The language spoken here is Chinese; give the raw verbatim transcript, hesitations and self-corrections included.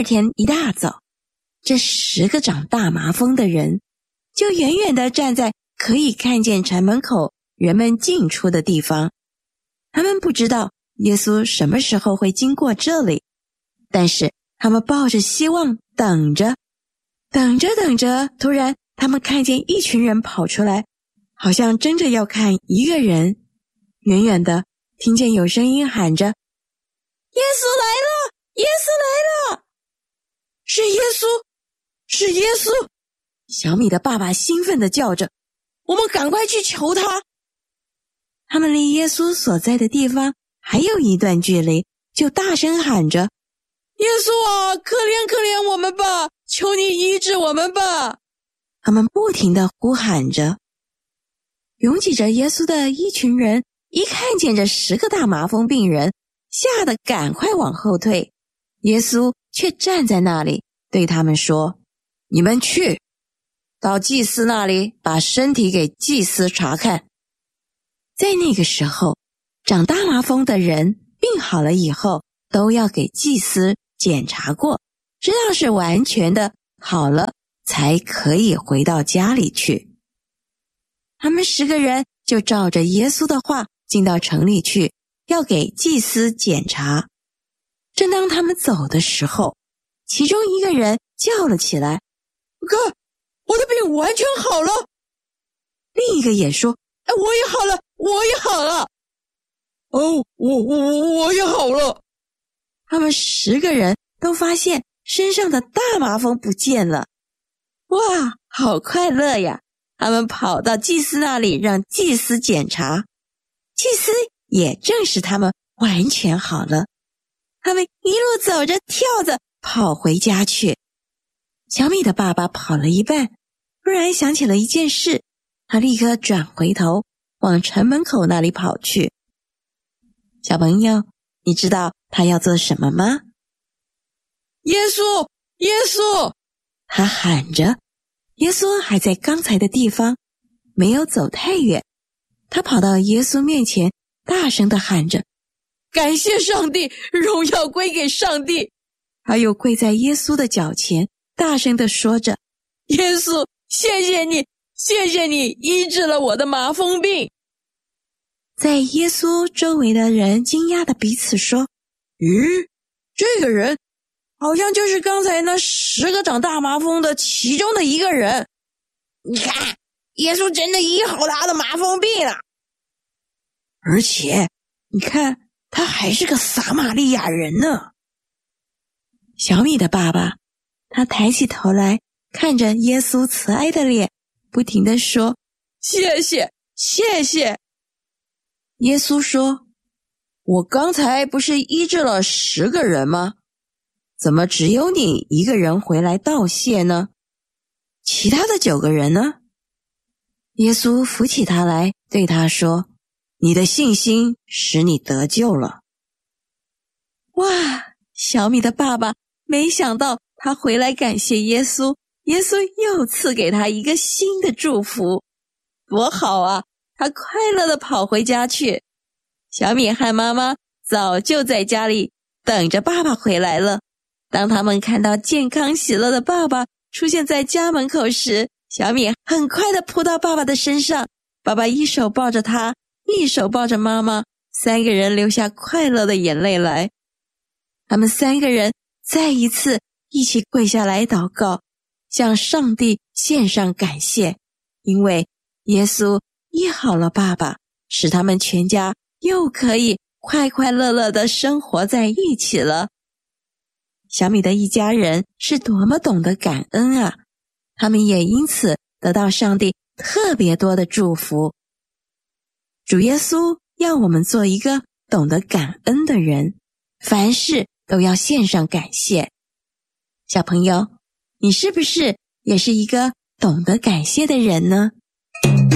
二天一大早，这十个长大麻风的人就远远地站在可以看见城门口人们进出的地方。他们不知道耶稣什么时候会经过这里，但是他们抱着希望等着。等着等着，突然他们看见一群人跑出来，好像争着要看一个人。远远的听见有声音喊着：耶稣来了，耶稣来了！是耶稣，是耶稣！小米的爸爸兴奋地叫着：我们赶快去求他！他们离耶稣所在的地方还有一段距离，就大声喊着：耶稣啊，可怜可怜我们吧，求你医治我们吧！他们不停地呼喊着。拥挤着耶稣的一群人一看见这十个大麻风病人，吓得赶快往后退。耶稣却站在那里对他们说：你们去到祭司那里，把身体给祭司查看。在那个时候，长大麻风的人病好了以后，都要给祭司检查过，知道是完全的好了，才可以回到家里去。他们十个人就照着耶稣的话进到城里去，要给祭司检查。正当他们走的时候，其中一个人叫了起来：看，我的病完全好了！另一个也说：哎，我也好了，我也好了！哦，我我我也好了！他们十个人都发现身上的大麻风不见了。哇，好快乐呀！他们跑到祭司那里，让祭司检查。祭司也证实他们完全好了。他们一路走着跳着跑回家去。小米的爸爸跑了一半，突然想起了一件事，他立刻转回头往城门口那里跑去。小朋友，你知道他要做什么吗？耶稣，耶稣！他喊着。耶稣还在刚才的地方，没有走太远。他跑到耶稣面前，大声地喊着：感谢上帝，荣耀归给上帝！他又跪在耶稣的脚前，大声地说着：耶稣，谢谢你，谢谢你医治了我的麻风病。在耶稣周围的人惊讶地彼此说：咦，这个人好像就是刚才那十个长大麻风的其中的一个人。你看，耶稣真的医好他的麻风病了。而且，你看，他还是个撒玛利亚人呢。小米的爸爸，他抬起头来，看着耶稣慈爱的脸，不停地说：谢谢，谢谢。耶稣说：我刚才不是医治了十个人吗？怎么只有你一个人回来道谢呢？其他的九个人呢？耶稣扶起他来，对他说：你的信心使你得救了。哇，小米的爸爸没想到他回来感谢耶稣，耶稣又赐给他一个新的祝福，多好啊！他快乐地跑回家去。小米和妈妈早就在家里等着爸爸回来了。当他们看到健康喜乐的爸爸出现在家门口时，小米很快地扑到爸爸的身上，爸爸一手抱着他，一手抱着妈妈，三个人流下快乐的眼泪来。他们三个人再一次一起跪下来祷告，向上帝献上感谢，因为耶稣医好了爸爸，使他们全家又可以快快乐乐地生活在一起了。小米的一家人是多么懂得感恩啊！他们也因此得到上帝特别多的祝福。主耶稣要我们做一个懂得感恩的人，凡事都要献上感谢。小朋友，你是不是也是一个懂得感谢的人呢？